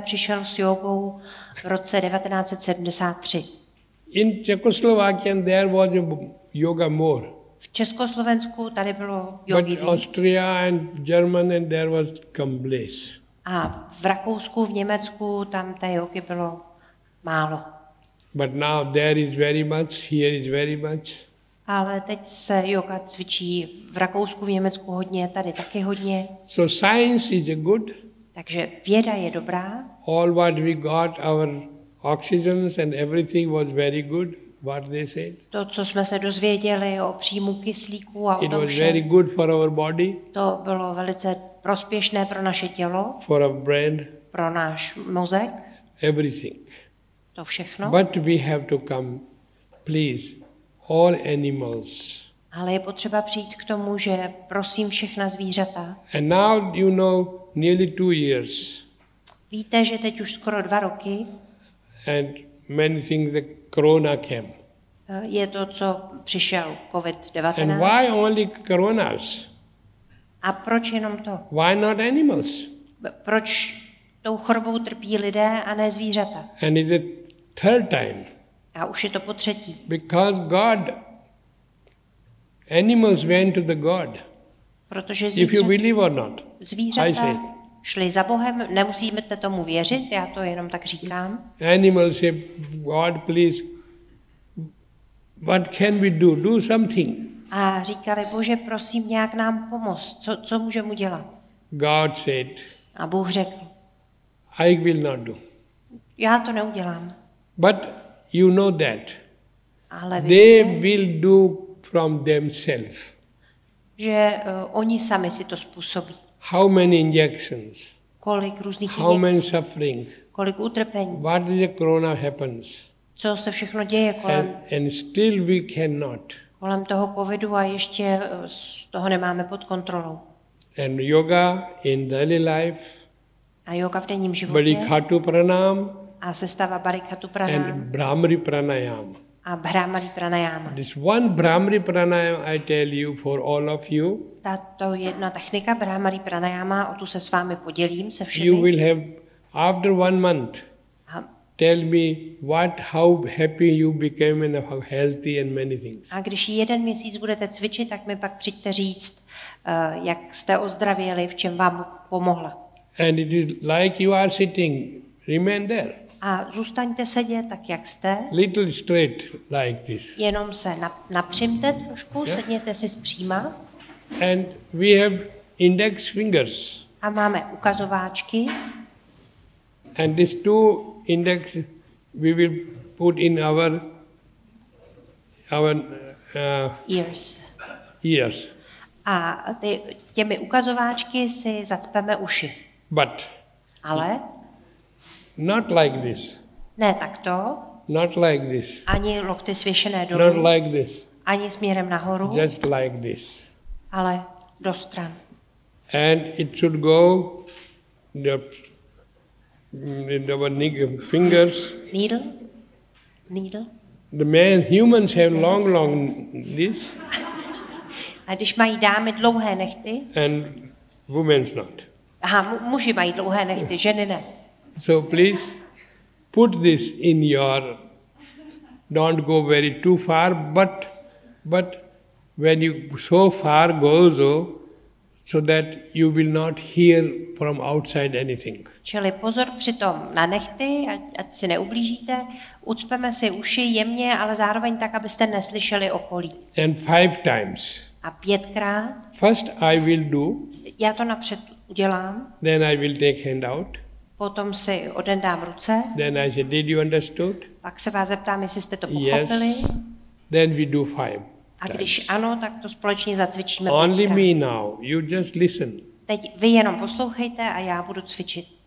přišel s jogou v roce 1973. In Czechoslovakia there was a yoga more. V Československu tady bylo jogi But víc. Austria and Germany and there was come less. A v Rakousku, v Německu, tam té jogy bylo málo. But now there is very much, here is very much. Ale teď se yoga cvičí v Rakousku, v Německu hodně, tady taky hodně. So science is a good. Takže věda je dobrá. All what we got, our oxygens and everything was very good, what they said. To, co jsme se dozvěděli o příjmu kyslíku a o It tom was very všem, good for our body, to bylo velice prospěšné pro naše tělo, for our brain, pro náš mozek, everything. to všechno. But we have to come, please, all animals. Ale je potřeba přijít k tomu, že prosím všechna zvířata. And now you know nearly 2 years Víte, že teď už skoro 2 roky and many things the corona came. je to, co přišel And COVID-19. why only coronas? A proč jenom to? Why not animals? Proč tou chorobou trpí lidé a ne zvířata? And it's the third time. A už je to po třetí. Because God, animals went to the God. Protože If you believe or not. I zvířata say. šli za Bohem, nemusíme tomu věřit, já to jenom tak říkám. Animals say, God, please, what can we do? Do something. A říkali, Bože, prosím, nějak nám pomoct, co můžeme udělat? God said, A Bůh řekl, I will not do. já to neudělám. But you know that. Ale They víte, will do from themselves. že oni sami si to způsobí. How many injections? Kolik různých How many injekcí, suffering? kolik utrpení, What is the corona happens? co se všechno děje And still we cannot. kolem toho covidu a ještě z toho nemáme pod kontrolou. And yoga in daily life, A yoga v denním životě Balikhatu pranam a sestava Barikhatu and pranám Brahmari pranayam. a Bhramari pranayama. This one Brahmari pranayam I tell you for all of you, Tato jedna technika Bhramari pranayama, o tu se s vámi podělím se you všemi. will have after 1 month. A, Tell me how happy you became and how healthy and many things. a když 1 měsíc budete cvičit, tak mi pak přijďte říct, jak jste ozdravěli, v čem vám Bůh pomohla. And it is like you are sitting, remain there. A zůstaňte sedět tak, jak jste, Little straight like this. jenom se napřimte trošku, Yeah. sedněte si zpříma And we have index fingers. a máme ukazováčky And these 2 index we will put in our ears. ears. A těmi ukazováčky si zacpeme uši. But Ale not like this. ne takto, Not like this. ani lokty svěšené Not dolů, like this. ani směrem nahoru, Just like this. ale do stran. And it should go our fingers. Needle. Humans have long this, A když mají dámy dlouhé nechty, and women's not. muži mají dlouhé nechty, ženy ne. So please put this in your, don't go very too far, but when you so far go so that you will not hear from outside anything. Čili pozor přitom na nechty, ať si neublížíte, ucpeme si uši jemně, ale zároveň tak, abyste neslyšeli okolí. And 5 times. A 5krát, First I will do, já to napřed udělám, then I will take hand out. potom si odendám ruce, Then I say, did you understood? pak se vás zeptám, jestli jste to Yes. pochopili. Then we do 5 A když times. ano, tak to společně zacvičíme Only 5krát. me now. You just listen. Teď vy jenom poslouchejte a já budu cvičit.